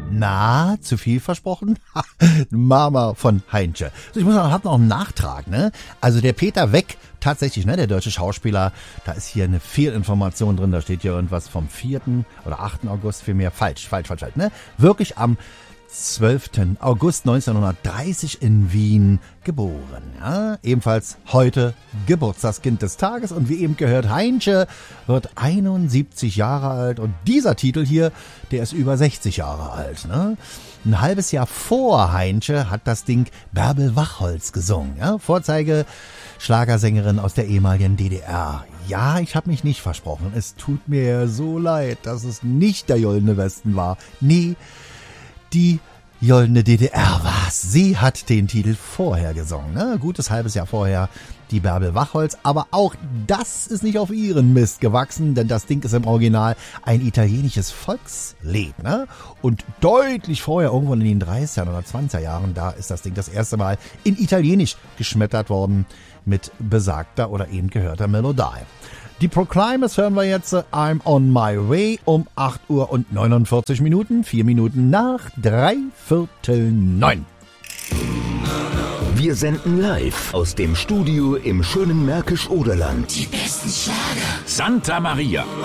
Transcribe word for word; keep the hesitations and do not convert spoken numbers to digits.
Na, zu viel versprochen? Mama von Heinche. So, ich muss noch, hab noch einen Nachtrag, ne? Also der Peter Weck, tatsächlich, ne, der deutsche Schauspieler, da ist hier eine Fehlinformation drin, da steht hier irgendwas vom vierten oder achten August, vielmehr falsch, falsch, falsch, falsch, ne? Wirklich am zwölften August neunzehnhundertdreißig in Wien geboren. Ja? Ebenfalls heute Geburtstagskind des Tages und wie eben gehört, Heinche wird einundsiebzig Jahre alt und dieser Titel hier, der ist über sechzig Jahre alt. Ne? Ein halbes Jahr vor Heinche hat das Ding Bärbel Wachholz gesungen. Ja? Vorzeige Schlagersängerin aus der ehemaligen D D R. Ja, ich habe mich nicht versprochen. Es tut mir so leid, dass es nicht der Goldene Westen war. Nee, die Goldene D D R war's. Sie hat den Titel vorher gesungen, ne? Gutes halbes Jahr vorher, die Bärbel Wachholz. Aber auch das ist nicht auf ihren Mist gewachsen, denn das Ding ist im Original ein italienisches Volkslied, ne? Und deutlich vorher, irgendwann in den dreißiger oder zwanziger Jahren, da ist das Ding das erste Mal in Italienisch geschmettert worden mit besagter oder eben gehörter Melodie. Die Proclaimers hören wir jetzt, I'm on my way, um acht Uhr und neunundvierzig Minuten, vier Minuten nach drei Viertel neun. Wir senden live aus dem Studio im schönen Märkisch-Oderland. Die besten Schlager. Santa Maria.